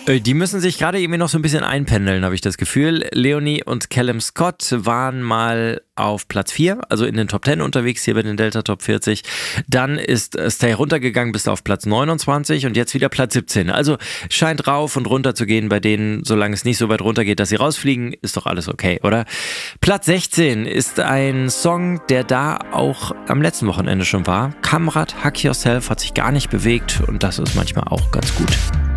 Die müssen sich gerade irgendwie noch so ein bisschen einpendeln, habe ich das Gefühl. Leonie und Callum Scott waren mal auf Platz 4, also in den Top 10 unterwegs, hier bei den Delta Top 40. Dann ist Stay runtergegangen bis auf Platz 29 und jetzt wieder Platz 17. Also scheint rauf und runter zu gehen bei denen, solange es nicht so weit runter geht, dass sie rausfliegen, ist doch alles okay, oder? Platz 16 ist ein Song, der da auch am letzten Wochenende schon war. Kamrat, Hack Yourself, hat sich gar nicht bewegt und das ist manchmal auch ganz gut.